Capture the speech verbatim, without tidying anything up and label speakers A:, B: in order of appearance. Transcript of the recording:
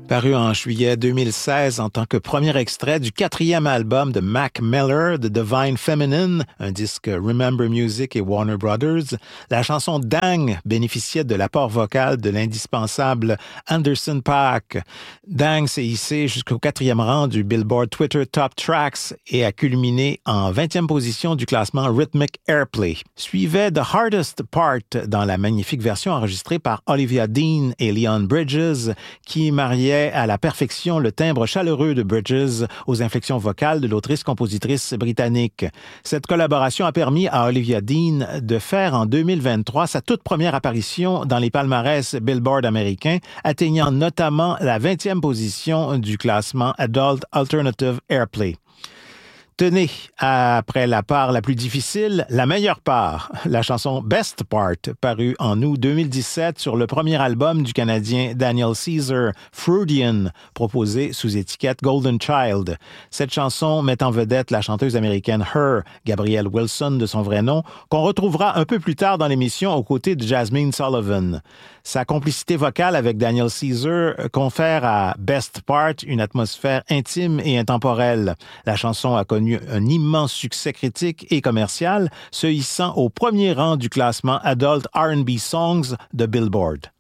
A: Paru en juillet deux mille seize en tant que premier extrait du quatrième album de Mac Miller, The Divine Feminine, un disque Remember Music et Warner Brothers, la chanson Dang bénéficiait de l'apport vocal de l'indispensable Anderson .Paak. Dang s'est hissé jusqu'au quatrième rang du Billboard Twitter Top Tracks et a culminé en vingtième position du classement Rhythmic Airplay. Suivait The Hardest Part dans la magnifique version enregistrée par Olivia Dean et Leon Bridges, qui mariait à la perfection le timbre chaleureux de Bridges aux inflexions vocales de l'autrice-compositrice britannique. Cette collaboration a permis à Olivia Dean de faire en deux mille vingt-trois sa toute première apparition dans les palmarès Billboard américains, atteignant notamment la vingtième position du classement Adult Alternative Airplay. Tenez, après la part la plus difficile, la meilleure part, la chanson Best Part, parue en août deux mille dix-sept sur le premier album du Canadien Daniel Caesar, Freudian, proposé sous étiquette Golden Child. Cette chanson met en vedette la chanteuse américaine Her, Gabrielle Wilson de son vrai nom, qu'on retrouvera un peu plus tard dans l'émission aux côtés de Jasmine Sullivan. Sa complicité vocale avec Daniel Caesar confère à Best Part une atmosphère intime et intemporelle. La chanson a connu un immense succès critique et commercial, se hissant au premier rang du classement Adult R and B Songs de Billboard.